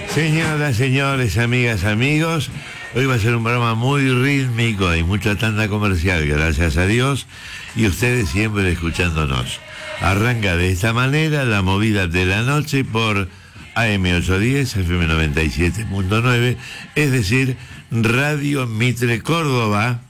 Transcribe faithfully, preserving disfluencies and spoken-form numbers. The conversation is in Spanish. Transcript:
Señoras, señores, amigas, amigos, hoy va a ser un programa muy rítmico, hay mucha tanda comercial, gracias a Dios, y ustedes siempre escuchándonos. Arranca de esta manera la movida de la noche por A M ochocientos diez, F M noventa y siete punto nueve, es decir, Radio Mitre Córdoba,